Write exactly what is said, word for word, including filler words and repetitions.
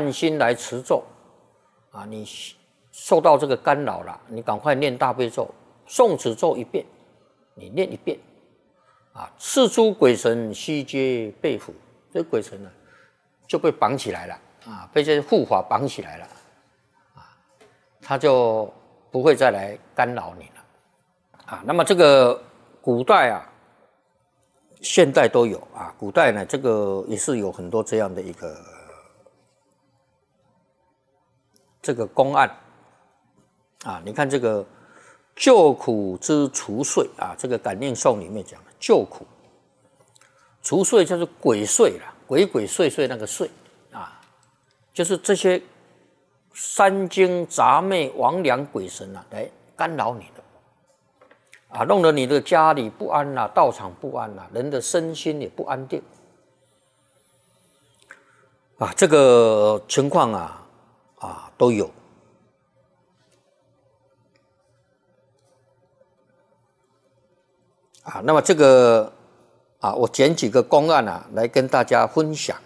善心来持咒啊，你受到这个干扰了，你赶快念大悲咒，诵此咒一遍，你念一遍啊，四诸鬼神悉皆被缚，这鬼神呢就被绑起来了啊，被这些护法绑起来了啊，他就不会再来干扰你了啊。那么这个古代啊，现代都有啊，古代呢这个也是有很多这样的一个这个公案啊。你看这个救苦之除祟啊，这个感应颂里面讲救苦除祟就是鬼祟啦，鬼鬼祟祟那个祟啊，就是这些三精杂魅魍魉鬼神啊来干扰你的啊，弄得你的家里不安啦、啊，道场不安啦、啊，人的身心也不安定啊，这个情况啊啊都有啊。那么这个啊，我捡几个公案啊来跟大家分享